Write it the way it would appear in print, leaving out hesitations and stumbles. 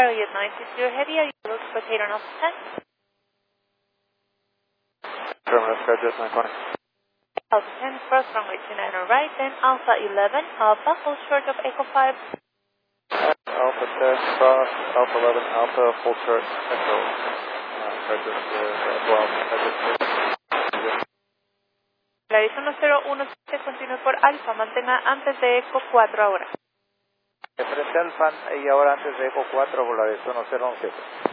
Charlie at 960 Heavy, are you able to potato on Alpha 10? Terminal schedule 920. Alpha 10, cross runway 29 right, then Alpha 11, Alpha, full short of Echo 5. Alpha 10, cross, Alpha 11, Alpha, full short, Echo. La aviso 1017 continúe por Alpha, mantenga antes de Echo 4 ahora. Frente Alpha y ahora antes de Echo 4 por la aviso 1011.